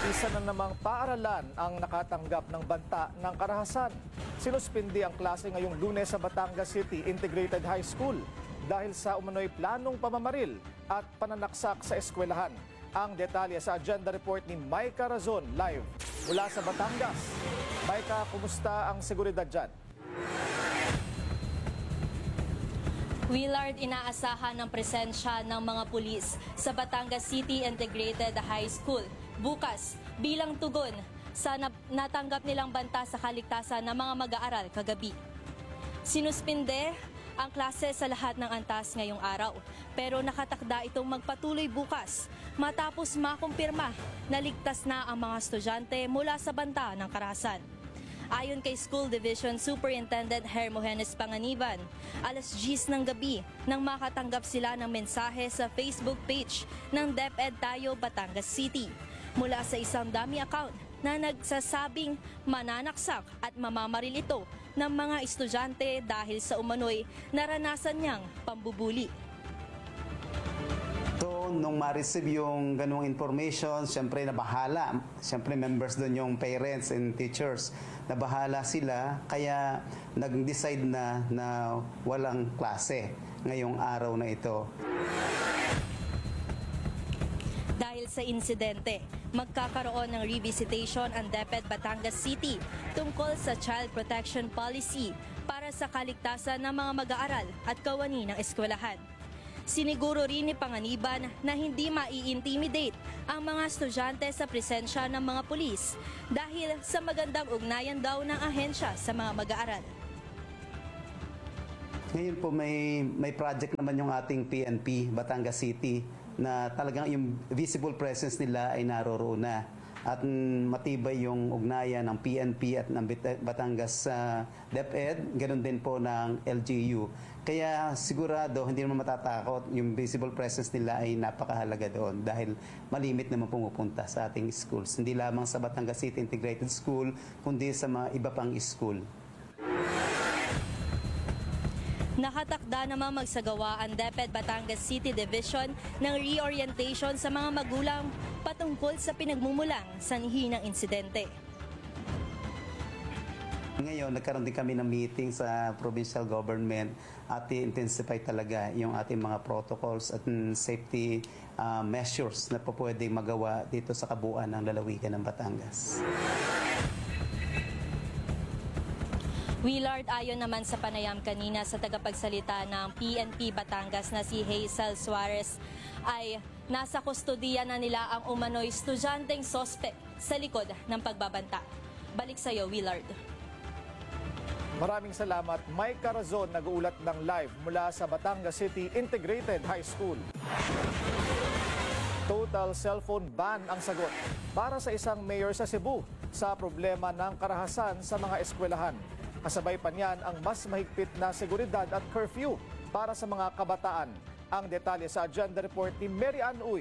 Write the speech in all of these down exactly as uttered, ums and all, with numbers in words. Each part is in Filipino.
Isa na namang paaralan ang nakatanggap ng banta ng karahasan. Sinuspindi ang klase ngayong Lunes sa Batangas City Integrated High School dahil sa umano'y planong pamamaril at pananaksak sa eskwelahan. Ang detalye sa agenda report ni Maika Razon live mula sa Batangas. Maika, kumusta ang seguridad dyan? Willard, inaasahan ng presensya ng mga pulis sa Batangas City Integrated High School bukas bilang tugon sa natanggap nilang banta sa kaligtasan ng mga mag-aaral kagabi. Sinuspinde ang klase sa lahat ng antas ngayong araw, pero nakatakda itong magpatuloy bukas matapos makumpirma na ligtas na ang mga estudyante mula sa banta ng karahasan. Ayon kay School Division Superintendent Hermogenes Panganiban, alas diyes ng gabi nang makatanggap sila ng mensahe sa Facebook page ng DepEd Tayo Batangas City mula sa isang dummy account na nagsasabing mananaksak at mamamaril ito ng mga estudyante dahil sa umano'y naranasan niyang pambubuli. So, nung ma-receive yung ganung information, siyempre nabahala. Siyempre members doon yung parents and teachers. Nabahala sila, kaya nag-decide na na walang klase ngayong araw na ito. Dahil sa insidente, magkakaroon ng revisitation ang DepEd Batangas City tungkol sa Child Protection Policy para sa kaligtasan ng mga mag-aaral at kawani ng eskwelahan. Siniguro rin ni Panganiban na hindi mai-intimidate ang mga estudyante sa presensya ng mga pulis dahil sa magandang ugnayan daw ng ahensya sa mga mag-aaral. Ngayon po may, may project naman yung ating P N P, Batangas City, na talagang yung visible presence nila ay naroroon na. At matibay yung ugnayan ng P N P at ng Batangas uh, DepEd, ganoon din po ng L G U. Kaya sigurado hindi naman matatakot, yung visible presence nila ay napakahalaga doon dahil malimit naman pumupunta sa ating schools. Hindi lamang sa Batangas City Integrated School, kundi sa mga iba pang school. Nakatakda namang magsagawa ang DepEd Batangas City Division ng reorientation sa mga magulang patungkol sa pinagmumulang sanhi ng insidente. Ngayon, nagkaroon din kami ng meeting sa provincial government at i-intensify talaga yung ating mga protocols at safety uh, measures na po pwedeng magawa dito sa kabuuan ng lalawigan ng Batangas. Willard, ayon naman sa panayam kanina sa tagapagsalita ng P N P Batangas na si Hazel Suarez, ay nasa kustodiya na nila ang umano'y estudyanteng sospek sa likod ng pagbabanta. Balik sa iyo, Willard. Maraming salamat. Maika Razon nag-uulat ng live mula sa Batangas City Integrated High School. Total cellphone ban ang sagot para sa isang mayor sa Cebu sa problema ng karahasan sa mga eskwelahan. Kasabay pa niyan ang mas mahigpit na seguridad at curfew para sa mga kabataan. Ang detalye sa agenda report ni Mary Ann Uy.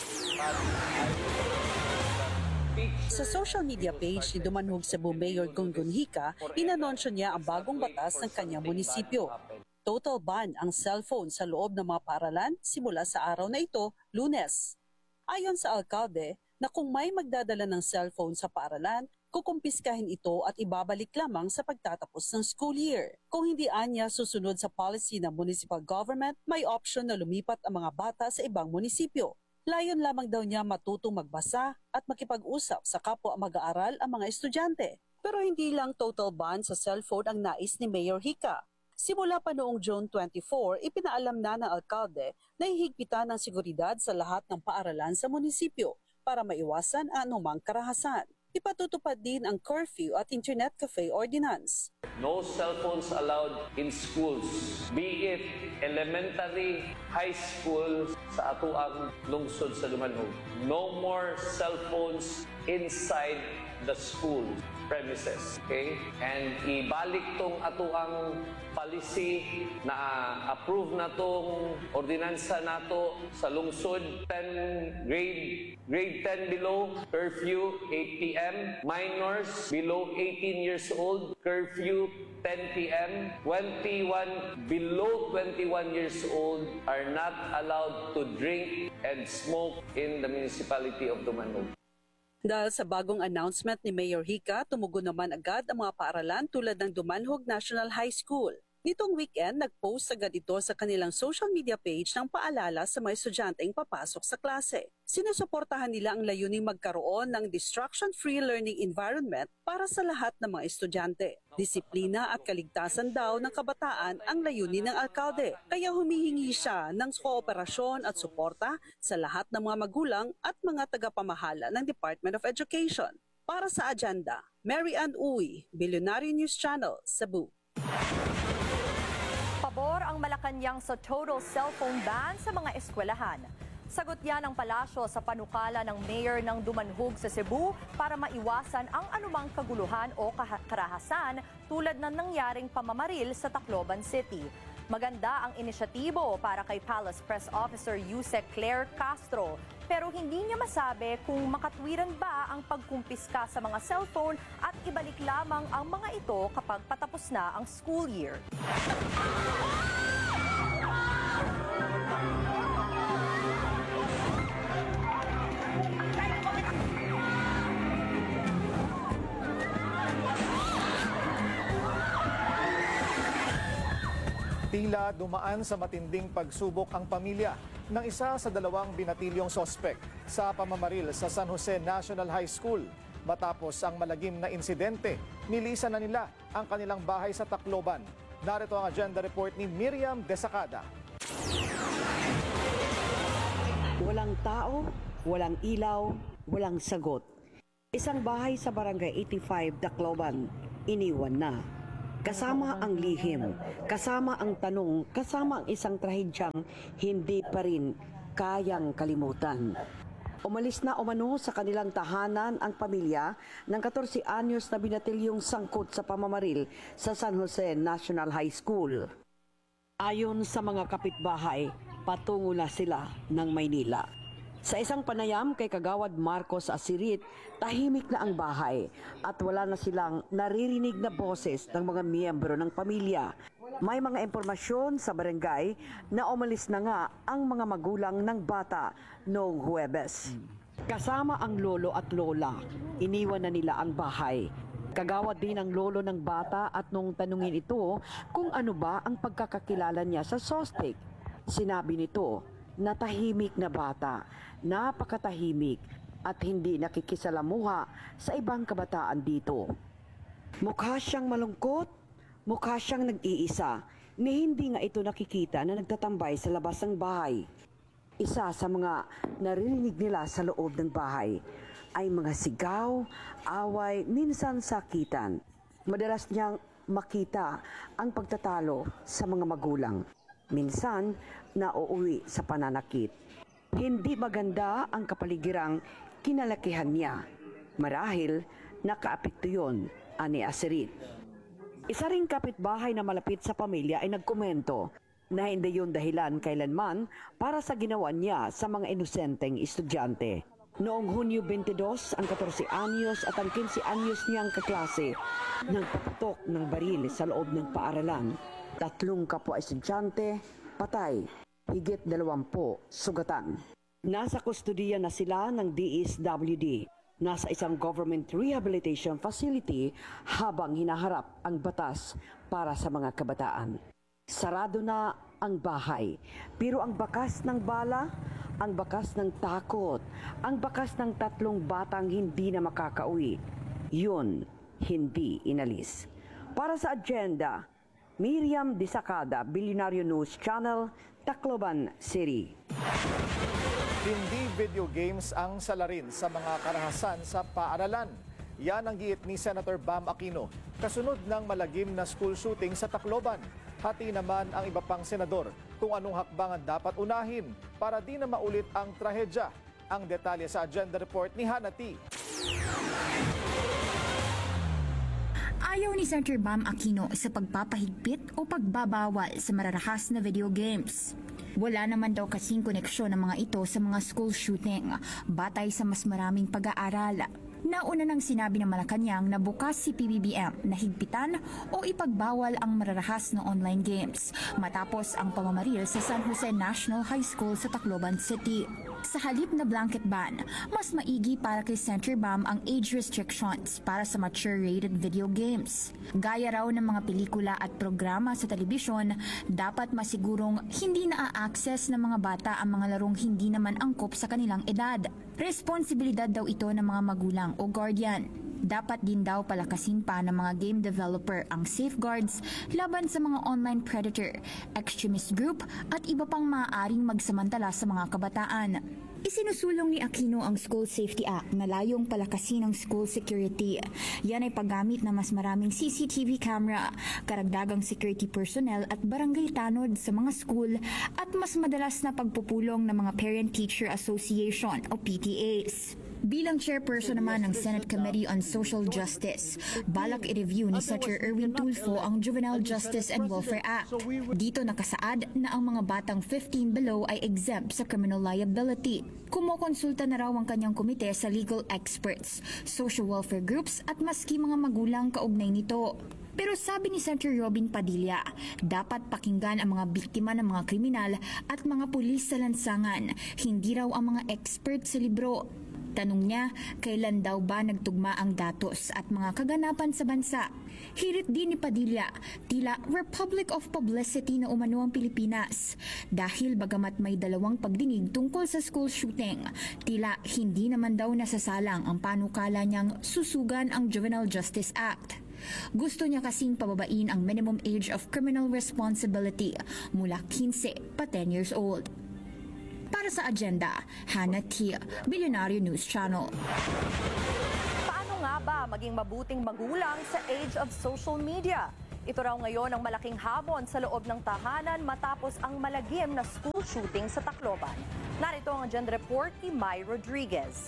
Sa social media page ni Dumanhog Cebu Mayor Gungun Hika, inanonsyo niya ang bagong batas ng kanyang munisipyo. Total ban ang cellphone sa loob ng mga paaralan simula sa araw na ito, Lunes. Ayon sa alkalde, na kung may magdadala ng cellphone sa paaralan, kukumpiskahin ito at ibabalik lamang sa pagtatapos ng school year. Kung hindi anya susunod sa policy ng municipal government, may option na lumipat ang mga bata sa ibang munisipyo. Layon lamang daw niya matutong magbasa at makipag-usap sa kapwa mag-aaral ang mga estudyante. Pero hindi lang total ban sa cellphone ang nais ni Mayor Hika. Simula pa noong June twenty-fourth, ipinaalam na ng alkalde na hihigpitan ng seguridad sa lahat ng paaralan sa munisipyo para maiwasan ang anumang karahasan. Ipatutupad din ang curfew at internet cafe ordinance. No cell phones allowed in schools, be it elementary, high school sa atuang lungsod sa Dumanhog. No more cell phones inside the school premises. Okay? And ibalik tong atuang policy na approve na tong ordinansa nato sa lungsod. ten grade grade ten below, curfew eight p m Minors below eighteen years old, curfew ten p m twenty-one below twenty-one years old are not allowed to drink and smoke in the municipality of Dumanhog. Dahil sa bagong announcement ni Mayor Hica, tumugon naman agad ang mga paaralan tulad ng Dumanhog National High School. Nitong weekend, nag-post agad ito sa kanilang social media page ng paalala sa mga estudyanteng papasok sa klase. Sinusuportahan nila ang layuning magkaroon ng distraction-free learning environment para sa lahat ng mga estudyante. Disiplina at kaligtasan daw ng kabataan ang layunin ng alkalde. Kaya humihingi siya ng kooperasyon at suporta sa lahat ng mga magulang at mga tagapamahala ng Department of Education. Para sa agenda, Mary Ann Uy, Billionaire News Channel, Cebu. Pabor ang Malacanang sa total cellphone ban sa mga eskwelahan. Sagot yan ng palasyo sa panukala ng mayor ng Dumanhog sa Cebu para maiwasan ang anumang kaguluhan o karahasan tulad ng nangyaring pamamaril sa Tacloban City. Maganda ang inisyatibo para kay Palace Press Officer Yusek Claire Castro, pero hindi niya masabi kung makatwiran ba ang pagkumpiska sa mga cellphone at ibalik lamang ang mga ito kapag patapos na ang school year. Tila dumaan sa matinding pagsubok ang pamilya ng isa sa dalawang binatilyong sospek sa pamamaril sa San Jose National High School. Matapos ang malagim na insidente, nilisan na nila ang kanilang bahay sa Tacloban. Narito ang agenda report ni Miriam Desacada. Walang tao, walang ilaw, walang sagot. Isang bahay sa Barangay eighty-five, Tacloban, iniwan na. Kasama ang lihim, kasama ang tanong, kasama ang isang trahedyang hindi pa rin kayang kalimutan. Umalis na umano sa kanilang tahanan ang pamilya ng fourteen anyos na binatilyong sangkot sa pamamaril sa San Jose National High School. Ayon sa mga kapitbahay, patungo na sila ng Maynila. Sa isang panayam kay Kagawad Marcos Asirit, tahimik na ang bahay at wala na silang naririnig na boses ng mga miyembro ng pamilya. May mga impormasyon sa barangay na umalis na nga ang mga magulang ng bata noong Huwebes. Kasama ang lolo at lola, iniwan na nila ang bahay. Kagawad din ang lolo ng bata at nung tanungin ito kung ano ba ang pagkakakilala niya sa suspect, sinabi nito na tahimik na bata, napakatahimik at hindi nakikisalamuha sa ibang kabataan dito. Mukha siyang malungkot, mukha siyang nag-iisa, ni hindi nga ito nakikita na nagtatambay sa labas ng bahay. Isa sa mga naririnig nila sa loob ng bahay ay mga sigaw, away, minsan sakitan. Madalas niyang makita ang pagtatalo sa mga magulang. Minsan, nauuwi sa pananakit. Hindi maganda ang kapaligirang kinalakihan niya. Marahil, nakaapekto yun, ani Asirit. Isa ring kapitbahay na malapit sa pamilya ay nagkomento na hindi yun dahilan kailanman para sa ginawa niya sa mga inosenteng estudyante. Noong Hunyo twenty-dos, ang fourteen anyos at ang fifteen anyos niyang kaklase nagpaputok ng baril sa loob ng paaralan. Tatlong kapwa estudyante, patay, higit dalawampu sugatan. Nasa kustudiya na sila ng D S W D. Nasa isang government rehabilitation facility habang hinaharap ang batas para sa mga kabataan. Sarado na ang bahay, pero ang bakas ng bala, ang bakas ng takot, ang bakas ng tatlong batang hindi na makakauwi, yun hindi inalis. Para sa agenda, Miriam Desacada, Billionaire News Channel, Tacloban City. Hindi video games ang salarin sa mga karahasan sa paaralan. Yan ang giit ni Senator Bam Aquino, kasunod ng malagim na school shooting sa Tacloban. Hati naman ang iba pang senador kung anong hakbangan dapat unahin para di na maulit ang trahedya. Ang detalye sa agenda report ni Hana T. Ayaw ni Senator Bam Aquino sa pagpapahigpit o pagbabawal sa mararahas na video games. Wala naman daw kasing koneksyon ng mga ito sa mga school shooting, batay sa mas maraming pag-aaral. Nauna nang sinabi ng Malacanang na bukas si P B B M na higpitan o ipagbawal ang mararahas na online games matapos ang pamamaril sa San Jose National High School sa Tacloban City. Sa halip na blanket ban, mas maigi para kay Senator Bam ang age restrictions para sa mature-rated video games. Gaya raw ng mga pelikula at programa sa telebisyon, dapat masigurong hindi na-access ng mga bata ang mga larong hindi naman angkop sa kanilang edad. Responsibilidad daw ito ng mga magulang o guardian. Dapat din daw palakasin pa ng mga game developer ang safeguards laban sa mga online predator, extremist group at iba pang maaaring magsamantala sa mga kabataan. Isinusulong ni Aquino ang School Safety Act na layong palakasin ang school security. Yan ay paggamit na mas maraming C C T V camera, karagdagang security personnel at barangay tanod sa mga school at mas madalas na pagpupulong ng mga Parent-Teacher Association o P T As. Bilang chairperson naman ng Senate Committee on Social Justice, balak i-review ni Senator Erwin Tulfo ang Juvenile Justice and Welfare Act. Dito nakasaad na ang mga batang fifteen below ay exempt sa criminal liability. Kumukonsulta na raw ang kanyang komite sa legal experts, social welfare groups at maski mga magulang kaugnay nito. Pero sabi ni Senator Robin Padilla, dapat pakinggan ang mga biktima ng mga kriminal at mga pulis sa lansangan, hindi raw ang mga expert sa libro. Tanong niya, kailan daw ba nagtugma ang datos at mga kaganapan sa bansa? Hirit din ni Padilla, tila Republic of Publicity na umano ang Pilipinas. Dahil bagamat may dalawang pagdinig tungkol sa school shooting, tila hindi naman daw nasasalang ang panukala niyang susugan ang Juvenile Justice Act. Gusto niya kasing pababain ang minimum age of criminal responsibility mula fifteen pa ten years old. Para sa agenda, Hannah Tia, Billionaire News Channel. Paano nga ba maging mabuting magulang sa age of social media? Ito raw ngayon ang malaking habon sa loob ng tahanan matapos ang malagim na school shooting sa Tacloban. Narito ang agenda report ni Mai Rodriguez.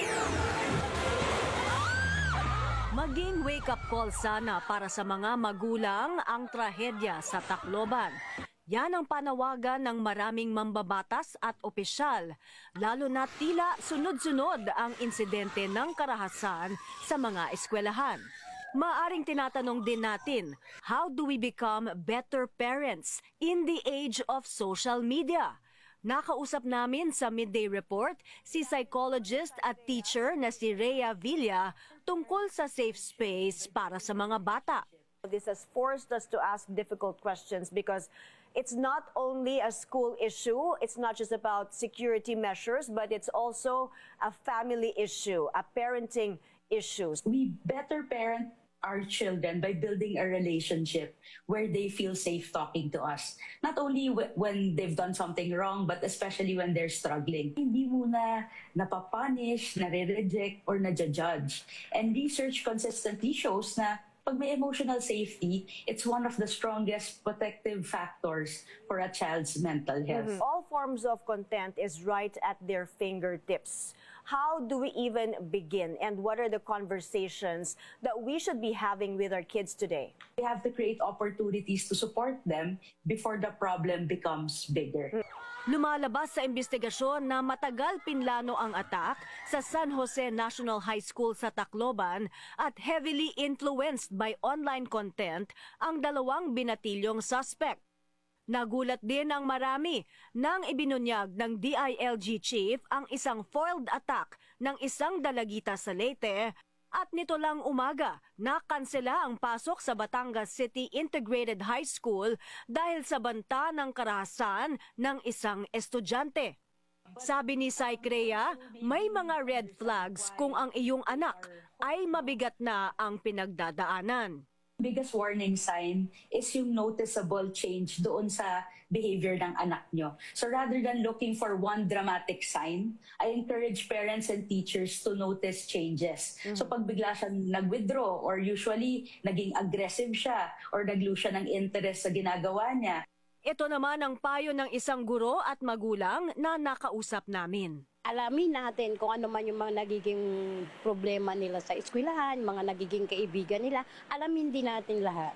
Maging wake-up call sana para sa mga magulang ang trahedya sa Tacloban. Yan ang panawagan ng maraming mambabatas at opisyal, lalo na tila sunod-sunod ang insidente ng karahasan sa mga eskwelahan. Maaring tinatanong din natin, how do we become better parents in the age of social media? Nakausap namin sa Midday Report si psychologist at teacher na si Rhea Villa tungkol sa safe space para sa mga bata. This has forced us to ask difficult questions because it's not only a school issue, it's not just about security measures, but it's also a family issue, a parenting issue. We better parent our children by building a relationship where they feel safe talking to us. Not only w- when they've done something wrong, but especially when they're struggling. Hindi muna napapunish, nare-reject, or nadja-judge. And research consistently shows na pag may emotional safety, it's one of the strongest protective factors for a child's mental health. Mm-hmm. All forms of content is right at their fingertips. How do we even begin? And what are the conversations that we should be having with our kids today? We have to create opportunities to support them before the problem becomes bigger. Lumalabas sa investigasyon na matagal pinlano ang attack sa San Jose National High School sa Tacloban at heavily influenced by online content ang dalawang binatilyong suspect. Nagulat din ang marami nang ibinunyag ng D I L G chief ang isang foiled attack ng isang dalagita sa Leyte at nito lang umaga nakansela ang pasok sa Batangas City Integrated High School dahil sa banta ng karahasan ng isang estudyante. Sabi ni Psych Rhea, may mga red flags kung ang iyong anak ay mabigat na ang pinagdadaanan. Biggest warning sign is yung noticeable change doon sa behavior ng anak nyo. So rather than looking for one dramatic sign, I encourage parents and teachers to notice changes. Mm-hmm. So pag bigla siya nag-withdraw or usually naging aggressive siya or nag-lose siya ng interest sa ginagawa niya. Ito naman ang payo ng isang guro at magulang na nakausap namin. Alamin natin kung ano man yung mga nagiging problema nila sa eskwelahan, mga nagiging kaibigan nila, alamin din natin lahat.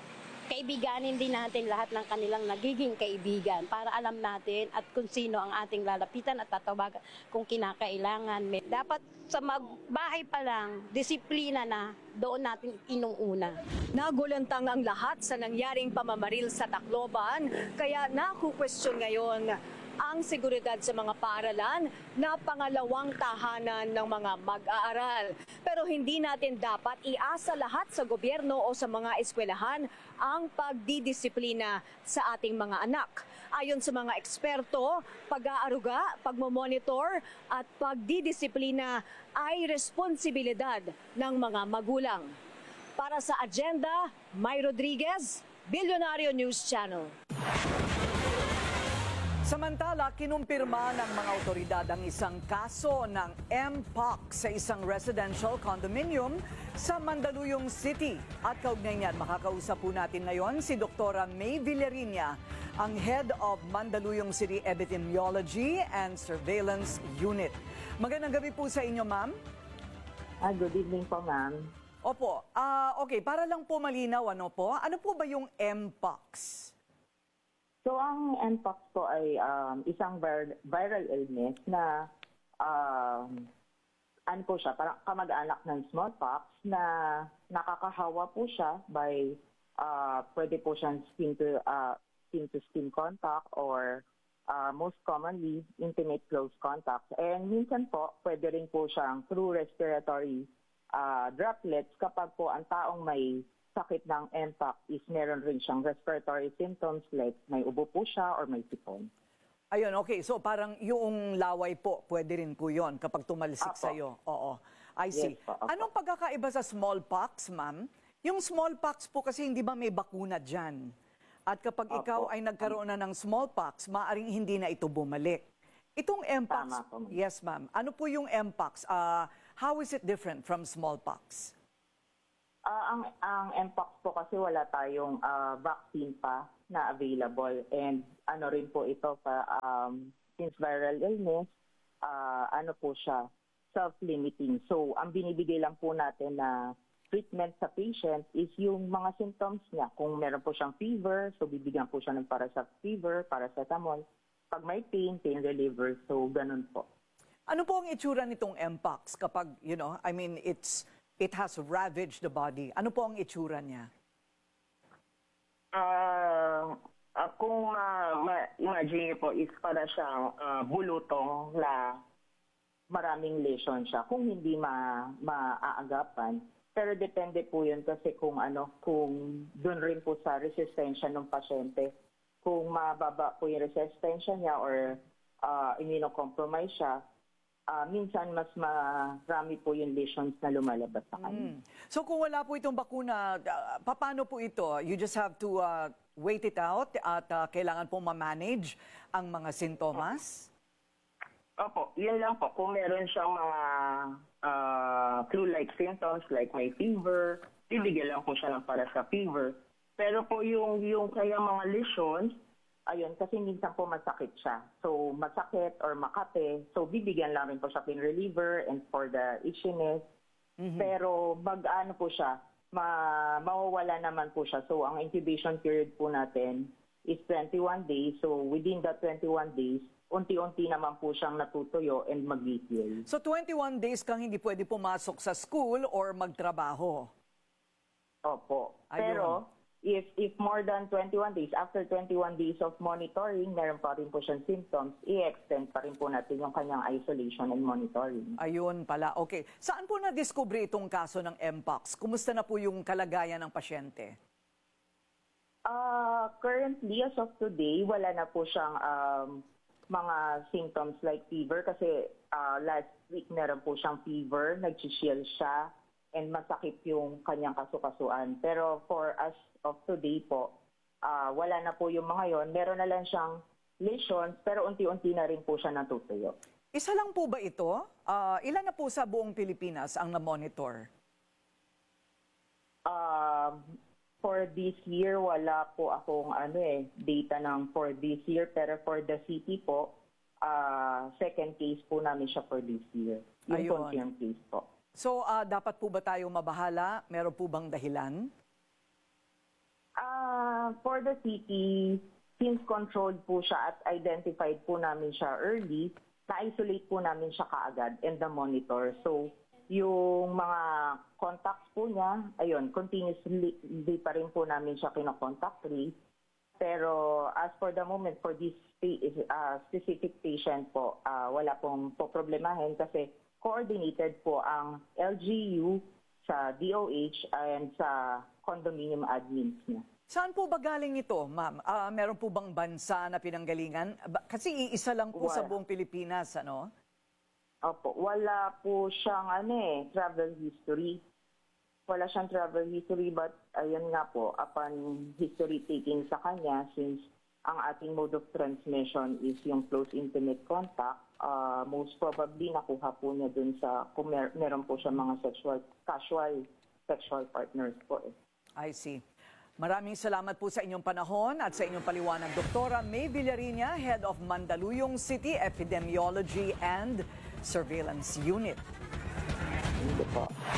Kaibiganin din natin lahat ng kanilang nagiging kaibigan para alam natin at kung sino ang ating lalapitan at tatawagan kung kinakailangan. Dapat sa bahay pa lang, disiplina na, doon natin inuuna. Nagulantang ang lahat sa nangyaring pamamaril sa Tacloban, kaya naku-question ngayon, ang seguridad sa mga paaralan na pangalawang tahanan ng mga mag-aaral. Pero hindi natin dapat iasa lahat sa gobyerno o sa mga eskwelahan ang pagdidisiplina sa ating mga anak. Ayon sa mga eksperto, pag-aaruga, pagmomonitor at pagdidisiplina ay responsibilidad ng mga magulang. Para sa Agenda, May Rodriguez, Bilyonaryo News Channel. Samantala, kinumpirma ng mga otoridad ang isang kaso ng M-Pox sa isang residential condominium sa Mandaluyong City. At kaugnay niyan, makakausap po natin ngayon si Doktora May Villariña, ang Head of Mandaluyong City Epidemiology and Surveillance Unit. Magandang gabi po sa inyo, ma'am. Ah, good evening po, ma'am. Opo. Ah, okay, para lang po malinaw, ano po? Ano po ba yung M-Pox? So, ang M-Pox po ay um, isang vir- viral illness na um, ano po siya, parang kamag-anak ng smallpox na nakakahawa po siya by uh, pwede po siyang skin to, uh, skin to skin contact or uh, most commonly intimate close contact. And minsan po, pwede rin po siyang through respiratory uh, droplets kapag po ang taong may sakit ng M-Pox is meron rin siyang respiratory symptoms like may ubo po siya or may sipon. Ayun, okay. So parang yung laway po, pwede rin po yun kapag tumalsik Apo. sa'yo. Oo. I see. Yes po, apo. Anong pagkakaiba sa smallpox, ma'am? Yung smallpox po kasi hindi ba may bakuna dyan? At kapag Apo. ikaw ay nagkaroon na ng smallpox, maaring hindi na ito bumalik. Itong M-Pox, Tama po, ma'am. yes ma'am. Ano po yung M-Pox? Uh, how is it different from smallpox? Uh, ang ang M-Pox po kasi wala tayong uh, vaccine pa na available and ano rin po ito pa um, since viral illness uh, ano po siya self-limiting. So ang binibigay lang po natin na treatment sa patient is yung mga symptoms niya. Kung meron po siyang fever, so bibigyan po siya ng parasite fever, paracetamol. Pag may pain, pain reliever, so ganun po. Ano po ang itsura nitong M-Pox kapag, you know, I mean, it's it has ravaged the body? Ano po ang itsura niya? Uh, uh, kung uh, ma-imagine po is para siyang uh, bulutong na maraming lesion siya kung hindi ma maaagapan. Pero depende po yun kasi kung ano, kung doon rin po sa resistensya ng pasyente. Kung mababa po yung resistensya niya or uh, immunocompromised siya, Uh, minsan mas marami po yung lesions na lumalabas sa kanya. Mm. So kung wala po itong bakuna, uh, paano po ito? You just have to uh, wait it out at uh, kailangan po ma-manage ang mga sintomas? Opo, yun lang po. Kung meron siyang mga uh, flu-like symptoms like may fever, bibigyan lang po siya ng para sa fever. Pero po yung, yung kayang mga lesions, ayun, kasi minsan po masakit siya. So, masakit or makate. So, bibigyan lang rin po siya pain reliever and for the itchiness. Mm-hmm. Pero, mag-ano po siya, ma mawawala naman po siya. So, ang incubation period po natin is twenty-one days. So, within that twenty-one days, unti-unti naman po siyang natutuyo and mag-heal. So, twenty-one days kang hindi pwede pumasok sa school or magtrabaho? Opo. Ayun. Pero, If if more than twenty-one days, after twenty-one days of monitoring, meron pa rin po siyang symptoms, i-extend pa rin po natin yung kanyang isolation and monitoring. Ayun pala. Okay. Saan po na-discover itong kaso ng M-Pox? Kumusta na po yung kalagayan ng pasyente? Uh, currently, as of today, wala na po siyang um, mga symptoms like fever kasi uh, last week meron po siyang fever, nag-shield siya, and masakit yung kanyang kasukasuan. Pero for us of today po, uh, wala na po yung mga yon. Meron na lang siyang lesions, pero unti-unti na rin po siya natutuyo. Isa lang po ba ito? Uh, ilan na po sa buong Pilipinas ang na-monitor? Uh, for this year, wala po akong ano eh, data ng for this year. Pero for the city po, uh, second case po namin siya for this year. Yung Ayun. confirmed case po. So, uh, dapat po ba tayo mabahala? Meron po bang dahilan? Uh, for the city, since controlled po siya at identified po namin siya early, na-isolate po namin siya kaagad and the monitor. So, yung mga contacts po niya, ayun, continuously pa rin po namin siya kinocontact rate. Pero as for the moment, for this spe- uh, specific patient po, uh, wala pong po problemahin kasi coordinated po ang L G U sa D O H and sa condominium admins niya. Saan po ba galing ito, ma'am? Ah, meron po bang bansa na pinanggalingan? Ba- Kasi iisa lang po sa Wala. buong Pilipinas, ano? Opo, wala po siyang ano eh, travel history. Wala siyang travel history but ayun nga po, upon history taking sa kanya, since ang ating mode of transmission is yung close intimate contact, uh, most probably nakuha po niya dun sa, kung mer- meron po siya mga sexual, casual sexual partners po eh. I see. Maraming salamat po sa inyong panahon at sa inyong paliwanag, Doktora May Villariña, Head of Mandaluyong City Epidemiology and Surveillance Unit. Hindi po.